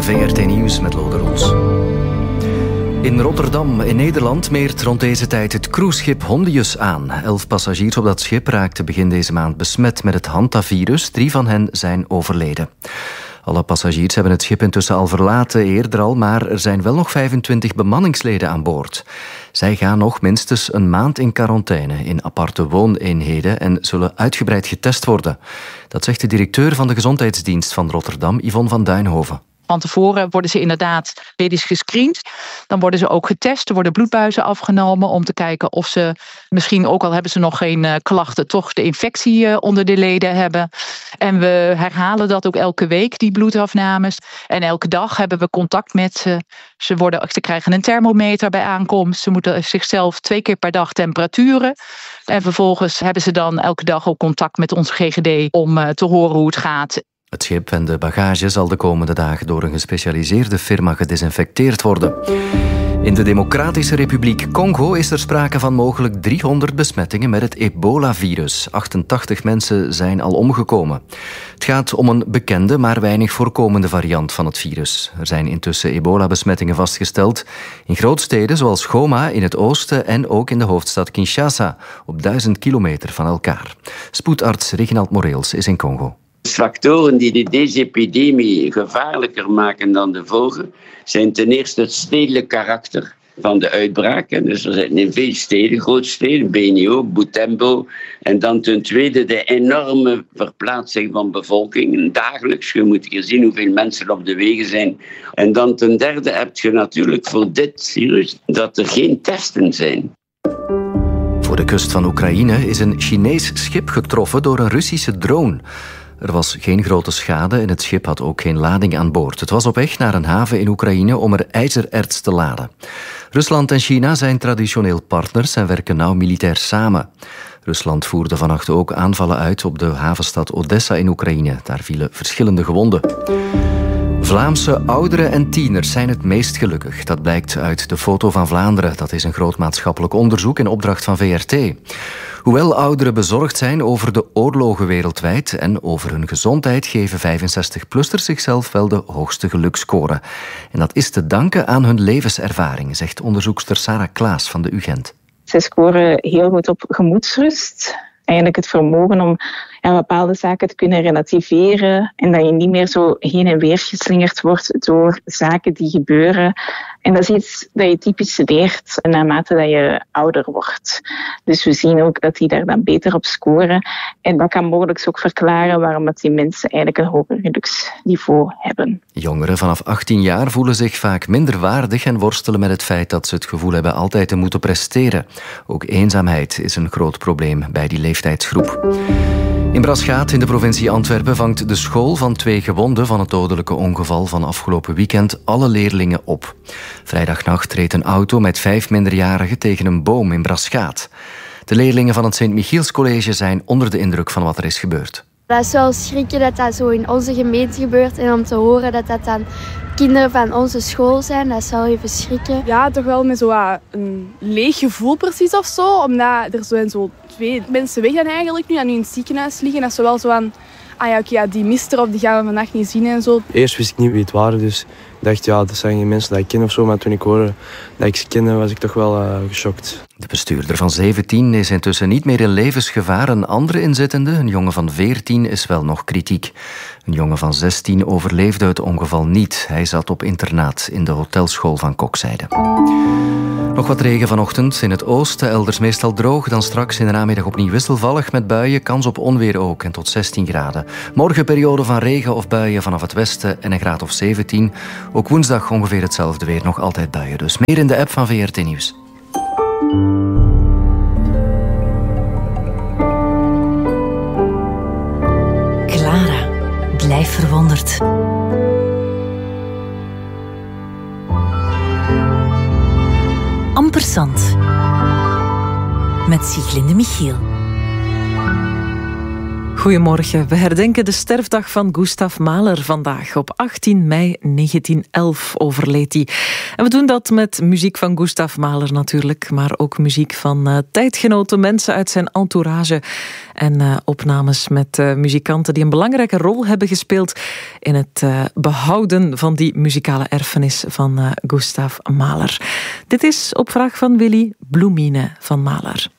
VRT Nieuws met Lode Roels. In Rotterdam, in Nederland, meert rond deze tijd het cruiseschip Hondius aan. 11 passagiers op dat schip raakten begin deze maand besmet met het hantavirus. 3 van hen zijn overleden. Alle passagiers hebben het schip intussen al verlaten, eerder al, maar er zijn wel nog 25 bemanningsleden aan boord. Zij gaan nog minstens een maand in quarantaine in aparte wooneenheden en zullen uitgebreid getest worden. Dat zegt de directeur van de Gezondheidsdienst van Rotterdam, Yvonne van Duinhoven. Van tevoren worden ze inderdaad medisch gescreend. Dan worden ze ook getest. Er worden bloedbuizen afgenomen om te kijken of ze, misschien ook al hebben ze nog geen klachten, toch de infectie onder de leden hebben. En we herhalen dat ook elke week, die bloedafnames. En elke dag hebben we contact met ze. Ze krijgen een thermometer bij aankomst. Ze moeten zichzelf 2 keer per dag temperaturen. En vervolgens hebben ze dan elke dag ook contact met onze GGD om te horen hoe het gaat. Het schip en de bagage zal de komende dagen door een gespecialiseerde firma gedesinfecteerd worden. In de Democratische Republiek Congo is er sprake van mogelijk 300 besmettingen met het ebola-virus. 88 mensen zijn al omgekomen. Het gaat om een bekende, maar weinig voorkomende variant van het virus. Er zijn intussen ebola-besmettingen vastgesteld in grootsteden zoals Goma in het oosten en ook in de hoofdstad Kinshasa, op 1000 kilometer van elkaar. Spoedarts Reginald Moreels is in Congo. Factoren die deze epidemie gevaarlijker maken dan de vorige zijn ten eerste het stedelijk karakter van de uitbraak. Dus er zijn in veel steden, grootsteden, Benio, Butembo. En dan ten tweede de enorme verplaatsing van bevolking dagelijks. Je moet hier zien hoeveel mensen op de wegen zijn. En dan ten derde heb je natuurlijk voor dit virus dat er geen testen zijn. Voor de kust van Oekraïne is een Chinees schip getroffen door een Russische drone. Er was geen grote schade en het schip had ook geen lading aan boord. Het was op weg naar een haven in Oekraïne om er ijzererts te laden. Rusland en China zijn traditioneel partners en werken nauw militair samen. Rusland voerde vannacht ook aanvallen uit op de havenstad Odessa in Oekraïne. Daar vielen verschillende gewonden. Vlaamse ouderen en tieners zijn het meest gelukkig. Dat blijkt uit de Foto van Vlaanderen. Dat is een groot maatschappelijk onderzoek in opdracht van VRT. Hoewel ouderen bezorgd zijn over de oorlogen wereldwijd en over hun gezondheid, geven 65-plussers zichzelf wel de hoogste geluksscore. En dat is te danken aan hun levenservaring, zegt onderzoekster Sarah Klaas van de UGent. Ze scoren heel goed op gemoedsrust. Eigenlijk het vermogen om bepaalde zaken te kunnen relativeren en dat je niet meer zo heen en weer geslingerd wordt door zaken die gebeuren. En dat is iets dat je typisch leert naarmate dat je ouder wordt. Dus we zien ook dat die daar dan beter op scoren. En dat kan mogelijk ook verklaren waarom dat die mensen eigenlijk een hoger geluksniveau hebben. Jongeren vanaf 18 jaar voelen zich vaak minder waardig en worstelen met het feit dat ze het gevoel hebben altijd te moeten presteren. Ook eenzaamheid is een groot probleem bij die leeftijdsgroep. In Braschaat in de provincie Antwerpen vangt de school van 2 gewonden van het dodelijke ongeval van afgelopen weekend alle leerlingen op. Vrijdagnacht reed een auto met 5 minderjarigen tegen een boom in Braschaat. De leerlingen van het Sint-Michielscollege zijn onder de indruk van wat er is gebeurd. Dat is wel schrikken dat dat zo in onze gemeente gebeurt en om te horen dat dat dan kinderen van onze school zijn, dat is wel even schrikken. Ja, toch wel met zo een leeg gevoel precies of zo, omdat er zo 2 mensen weg zijn eigenlijk nu en nu in het ziekenhuis liggen. Dat is wel zo aan, die mister of die gaan we vannacht niet zien en zo. Eerst wist ik niet wie het waren, dus ik dacht dat zijn geen mensen die ik ken of zo, maar toen ik hoorde dat ik ze kende was ik toch wel geschokt. De bestuurder van 17 is intussen niet meer in levensgevaar. Een andere inzittende, een jongen van 14, is wel nog kritiek. Een jongen van 16 overleefde het ongeval niet. Hij zat op internaat in de hotelschool van Kokzijde. Nog wat regen vanochtend. In het oosten elders meestal droog. Dan straks in de namiddag opnieuw wisselvallig met buien. Kans op onweer ook en tot 16 graden. Morgen periode van regen of buien vanaf het westen en een graad of 17. Ook woensdag ongeveer hetzelfde weer. Nog altijd buien. Dus meer in de app van VRT Nieuws. Clara, blijf verwonderd. Ampersand. Met Sieglinde Michiel. Goedemorgen. We herdenken de sterfdag van Gustav Mahler vandaag. Op 18 mei 1911 overleed hij. En we doen dat met muziek van Gustav Mahler natuurlijk, maar ook muziek van tijdgenoten, mensen uit zijn entourage en opnames met muzikanten die een belangrijke rol hebben gespeeld in het behouden van die muzikale erfenis van Gustav Mahler. Dit is op vraag van Willy Bloemine van Mahler.